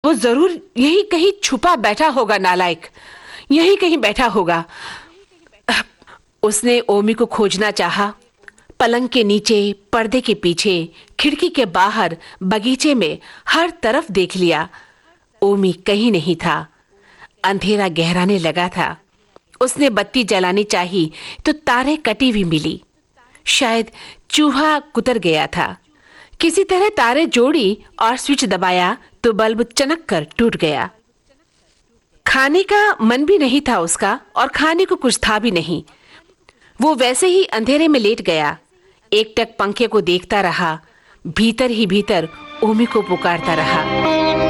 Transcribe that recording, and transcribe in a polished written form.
वो जरूर यही कहीं छुपा बैठा होगा, नालायक, यही कहीं बैठा होगा। उसने ओमी को खोजना चाहा। पलंग के नीचे, पर्दे के पीछे, खिड़की के बाहर, बगीचे में, हर तरफ देख लिया। ओमी कहीं नहीं था। अंधेरा गहराने लगा था। उसने बत्ती जलानी चाही तो तारे कटी हुई मिली। शायद चूहा कुतर गया था। किसी तरह तारे जोड़ी और स्विच दबाया तो बल्ब चनक कर टूट गया। खाने का मन भी नहीं था उसका, और खाने को कुछ था भी नहीं। वो वैसे ही अंधेरे में लेट गया। एकटक पंखे को देखता रहा। भीतर ही भीतर ओमी को पुकारता रहा।